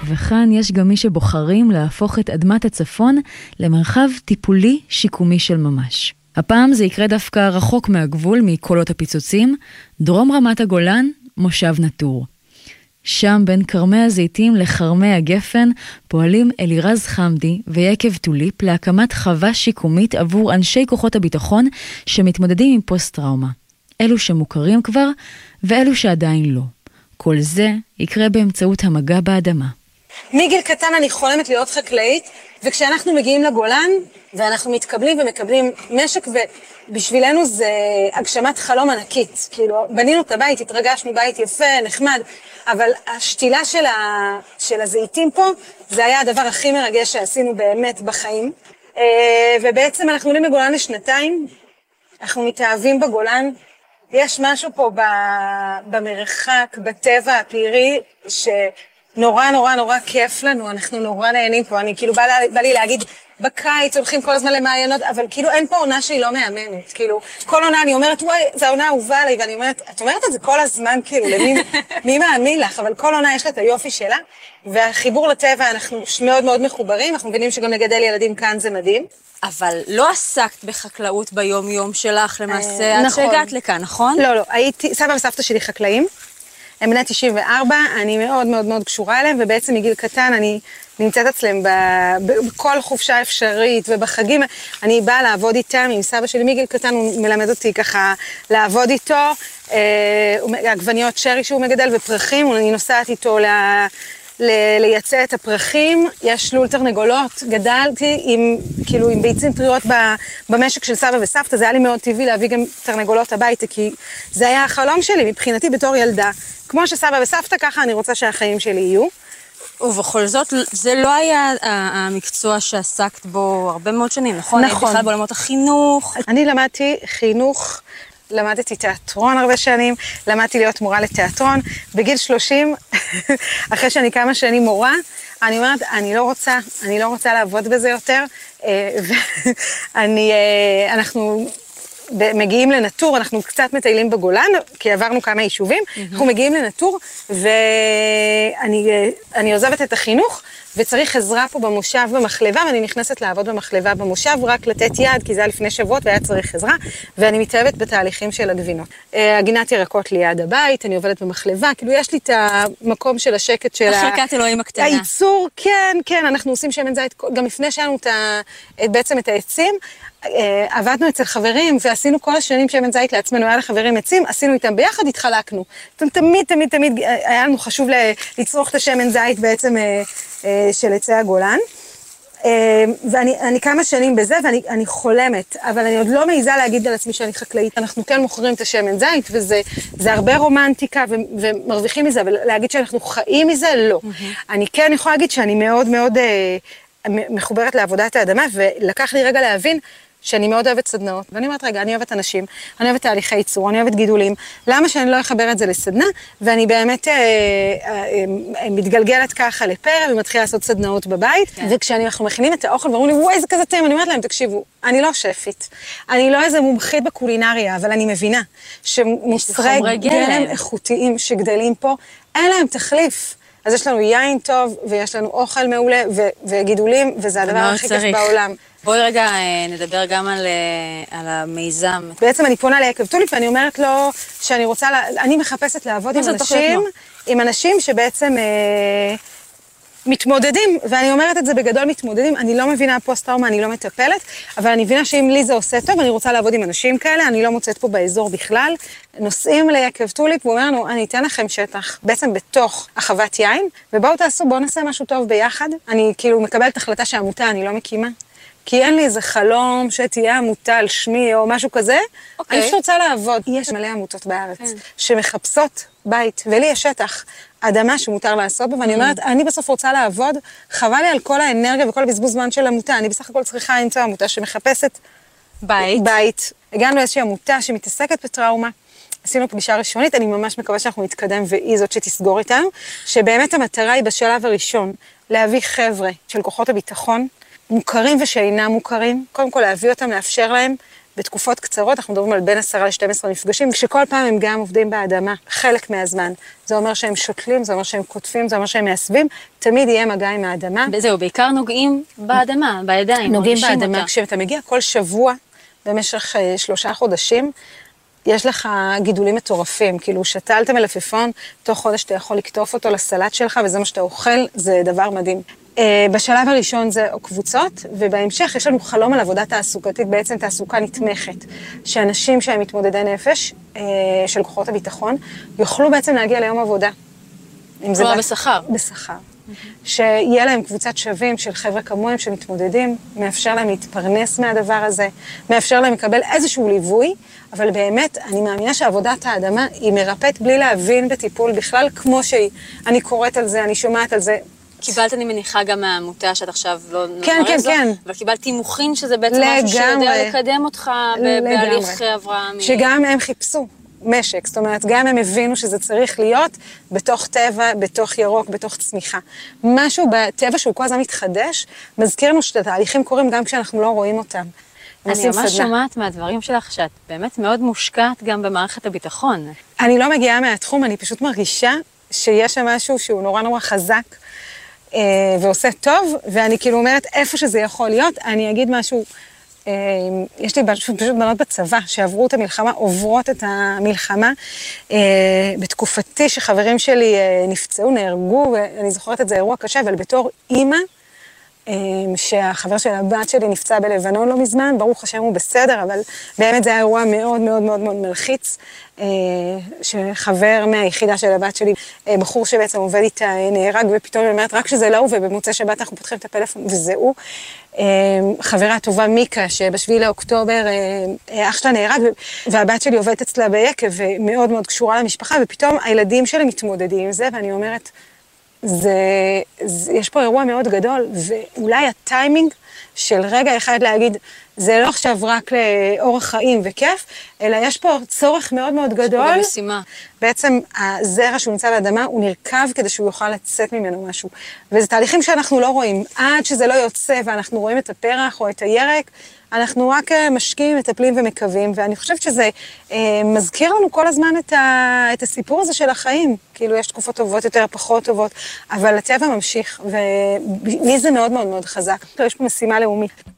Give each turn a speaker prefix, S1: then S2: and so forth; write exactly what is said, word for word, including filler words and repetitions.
S1: וכאן יש גם מי שבוחרים להפוך את אדמת הצפון למרחב טיפולי שיקומי של ממש. הפעם זה יקרה דווקא רחוק מהגבול מקולות הפיצוצים, דרום רמת הגולן, מושב נטור. שם בין קרמי הזיתים לחרמי הגפן פועלים אלירז חמדי ויקב טוליפ להקמת חווה שיקומית עבור אנשי כוחות הביטחון שמתמודדים עם פוסט-טראומה. אלו שמוכרים כבר ואלו שעדיין לא. כל זה יקרה באמצעות המגע באדמה.
S2: מגיל קטן אני חולמת להיות חקלאית, וכשאנחנו מגיעים לגולן ואנחנו מתקבלים ומקבלים משק, ובשבילנו זה הגשמת חלום ענקית. כאילו, בנינו את הבית, התרגשנו, בית יפה, נחמד, אבל השתילה של, ה... של הזיתים פה, זה היה הדבר הכי מרגש שעשינו באמת בחיים. ובעצם אנחנו עולים לגולן לשנתיים, אנחנו מתאהבים בגולן, יש משהו פה במרחק, בטבע הפעירי, שנורא נורא נורא כיף לנו, אנחנו נורא נהנים פה, אני כאילו בא, בא לי להגיד, בקיץ הולכים כל הזמן למעיינות, אבל כאילו אין פה עונה שהיא לא מאמנת, כאילו כל עונה אני אומרת, וואי, זו העונה האהובה עליי, ואני אומרת, את אומרת את זה כל הזמן, כאילו, למי, מי מאמין לך, אבל כל עונה יש לה את היופי שלה, והחיבור לטבע אנחנו מאוד מאוד מחוברים, אנחנו מבינים שגם לגדל ילדים כאן זה מדהים.
S3: אבל לא עסקת בחקלאות ביום יום שלך, למעשה, עד שהגעת לכאן, נכון?
S2: לא, לא, הייתי, סבא וסבתא שלי חקלאים, הם בני תשעים וארבע, אני מאוד מאוד מאוד קשורה אליהם, ובעצם מגיל קטן אני נמצאת אצלם בכל חופשה אפשרית, ובחגים אני באה לעבוד איתם, עם סבא שלי מגיל קטן, הוא מלמד אותי ככה לעבוד איתו, עגבניות שרי שהוא מגדל ופרחים, אני נוסעת איתו ל... לייצא את הפרחים, יש לול תרנגולות, גדלתי עם, כאילו, עם ביצים טריות במשק של סבא וסבתא, זה היה לי מאוד טבעי להביא גם תרנגולות הביתה, כי זה היה החלום שלי מבחינתי בתור ילדה. כמו שסבא וסבתא, ככה אני רוצה שהחיים שלי יהיו.
S3: ובכל זאת, זה לא היה המקצוע שעסקת בו הרבה מאוד שנים, נכון?
S2: נכון.
S3: היית בכלל בעולמות החינוך.
S2: אני למדתי חינוך, למדתי תיאטרון הרבה שנים, למדתי להיות מורה לתיאטרון. בגיל שלושים, אחרי שאני כמה שנים מורה, אני אומרת, אני לא רוצה, אני לא רוצה לעבוד בזה יותר. ואני, אנחנו מגיעים לנטור, אנחנו קצת מטיילים בגולן, כי עברנו כמה יישובים, אנחנו מגיעים לנטור, ואני אני עוזבת את החינוך, וצריך עזרה פה במושב במחלבה, ואני נכנסת לעבוד במחלבה במושב, רק לתת יד, כי זה היה לפני שבועות והיה צריך עזרה, ואני מתאהבת בתהליכים של הגבינות. הגינת ירקות ליד הבית, אני עובדת במחלבה, כאילו יש לי את המקום של השקט של
S3: החלקת אלוהים הקטנה.
S2: הייצור, כן, כן, אנחנו עושים שמן זית, גם לפני שהיינו את ה, בעצם את העצים, עבדנו אצל חברים, ועשינו כל השנים שמן זית לעצמנו, היה לחברים עצים, עשינו איתם ביחד, התחלקנו. תמיד, תמיד, תמיד, היה לנו חשוב לצרוך את השמן זית בעצם של עצי הגולן. ואני אני כמה שנים בזה, ואני אני חולמת, אבל אני עוד לא מעיזה להגיד על עצמי שאני חקלאית. אנחנו כן מוכרים את השמן זית, וזה זה הרבה רומנטיקה, ו, ומרוויחים מזה, אבל להגיד שאנחנו חיים מזה, לא. אני כן יכולה להגיד שאני מאוד מאוד מחוברת לעבודת האדמה, ולקח לי רגע להבין שאני מאוד אוהבת סדנאות, ואני אומרת, רגע, אני אוהבת אנשים, אני אוהבת תהליכי ייצור, אני אוהבת גידולים, למה שאני לא אחבר את זה לסדנה? ואני באמת אה, אה, מתגלגלת ככה לפרא, ומתחילה לעשות סדנאות בבית, כן. וכשאנחנו מכינים את האוכל, ואומרים לי, וואי, זה כזה טעים, אני אומרת להם, תקשיבו, אני לא שפית, אני לא איזה מומחית בקולינריה, אבל אני מבינה שמוצרי גלם איכותיים שגדלים פה, אין להם תחליף. אז יש לנו יין טוב, ויש לנו אוכל מעולה, ו- וגידולים, וזה הדבר הכי כיף בעולם.
S3: בואי רגע נדבר גם על, על המיזם.
S2: בעצם אני פונה ליקב טוליפ, ואני אומרת לו שאני רוצה, אני מחפשת לעבוד עם אנשים, עם אנשים שבעצם אה, מתמודדים, ואני אומרת את זה בגדול מתמודדים, אני לא מבינה פוסט-טראומה, אני לא מטפלת, אבל אני מבינה שאם לי זה עושה טוב, אני רוצה לעבוד עם אנשים כאלה, אני לא מוצאת פה באזור בכלל, נוסעים ליקב טוליפ, והוא אומר לנו, אני אתן לכם שטח, בעצם בתוך החוות יין, ובואו תעשו, בואו נעשה משהו טוב ביחד. אני כאילו מקבלת החלטה שהעמותה אני לא מקימה, כי אין לי איזה חלום שתהיה עמותה על שמי או משהו כזה, okay. אני פשוט רוצה לעבוד. יש מלא עמותות בארץ okay. שמחפשות בית, ולי יש שטח, אדמה שמותר לעשות בו, ואני אומרת, אני בסוף רוצה לעבוד, חבל לי על כל האנרגיה וכל הבזבוז זמן של עמותה, אני בסך הכל צריכה למצוא עמותה שמחפשת
S3: בית.
S2: בית. הגענו לאיזושהי עמותה שמתעסקת בטראומה, עשינו פגישה ראשונית, אני ממש מקווה שאנחנו נתקדם והיא זאת שתסגור איתנו, שבאמת המטרה היא בשלב הראשון, להביא חבר'ה של כוחות הביטחון, מוכרים ושאינם מוכרים, קודם כל להביא אותם, לאפשר להם בתקופות קצרות, אנחנו מדברים על בין עשרה ל-שנים עשר מפגשים, כשכל פעם הם גם עובדים באדמה, חלק מהזמן. זה אומר שהם שותלים, זה אומר שהם כותבים, זה אומר שהם מעשבים, תמיד יהיה מגע עם האדמה.
S3: וזהו, בעיקר נוגעים באדמה, בידיים.
S2: נוגעים באדמה, כשאתה מגיע כל שבוע, במשך שלושה חודשים, יש לך גידולים מטורפים, כאילו שתלת מלפפון, תוך חודש אתה יכול לקטוף אותו לסלט שלך, וזה מה שאתה אוכל, זה דבר מדהים. בשלב הראשון זה קבוצות, ובהמשך יש לנו חלום על עבודה תעסוקתית, בעצם תעסוקה נתמכת, שאנשים שהם מתמודדי נפש, של כוחות הביטחון, יוכלו בעצם להגיע ליום עבודה.
S3: כלומר בשכר.
S2: בשכר. שיהיה להם קבוצת שווים של חבר'ה כמוהם שמתמודדים, מאפשר להם להתפרנס מהדבר הזה, מאפשר להם לקבל איזשהו ליווי, אבל באמת אני מאמינה שעבודת האדמה היא מרפאת בלי להבין בטיפול בכלל כמו שהיא. אני קוראת על זה, אני שומעת על זה.
S3: קיבלת, אני מניחה, גם מהעמותה שאת עכשיו לא
S2: כן, כן,
S3: זו,
S2: כן.
S3: אבל קיבלת תימוכין שזה בעצם משהו שיודע לקדם אותך בהליך אברהם.
S2: שגם הם חיפשו משק, זאת אומרת, גם הם הבינו שזה צריך להיות בתוך טבע, בתוך ירוק, בתוך צמיחה. משהו בטבע שהוא כל הזמן מתחדש, מזכיר לנו שהתהליכים קורים גם כשאנחנו לא רואים אותם.
S3: אני ממש שומעת מהדברים שלך שאת באמת מאוד מושקעת גם במערכת הביטחון.
S2: אני לא מגיעה מהתחום, אני פשוט מרגישה שיש שם משהו שהוא נורא נורא חזק, ועושה טוב, ואני כאילו אומרת, איפה שזה יכול להיות, אני אגיד משהו, יש לי פשוט בנות בצבא, שעברו את המלחמה, עוברות את המלחמה, בתקופתי שחברים שלי נפצעו, נהרגו, ואני זוכרת את זה אירוע קשה, אבל בתור אימא, שהחבר של הבת שלי נפצע בלבנון לא מזמן, ברוך השם הוא בסדר, אבל באמת זה היה אירוע מאוד מאוד מאוד מאוד מלחיץ, שחבר מהיחידה של הבת שלי, בחור שבעצם עובד איתה נהרג, ופתאום היא אומרת, רק שזה לא הוא, ובמוצאי שבת אנחנו פותחים את הפלאפון, וזה הוא. חברה טובה מיקה, שבשביעי לאוקטובר אח שלה נהרג, והבת שלי עובדת אצלה ביקב, ומאוד מאוד קשורה למשפחה, ופתאום הילדים שלי מתמודדים עם זה, ואני אומרת, זה, זה, יש פה אירוע מאוד גדול, ואולי הטיימינג של רגע אחד להגיד, זה לא עכשיו רק לאורח חיים וכיף, אלא יש פה צורך מאוד מאוד גדול.
S3: יש משימה.
S2: בעצם הזרע שהוא נמצא באדמה, הוא נרכב כדי שהוא יוכל לצאת ממנו משהו. וזה תהליכים שאנחנו לא רואים. עד שזה לא יוצא ואנחנו רואים את הפרח או את הירק, אנחנו רק משקיעים, מטפלים ומקווים, ואני חושבת שזה אה, מזכיר לנו כל הזמן את, ה, את הסיפור הזה של החיים. כאילו יש תקופות טובות יותר, פחות טובות, אבל הטבע ממשיך, ולי זה מאוד מאוד מאוד חזק. יש פה משימה לאומית.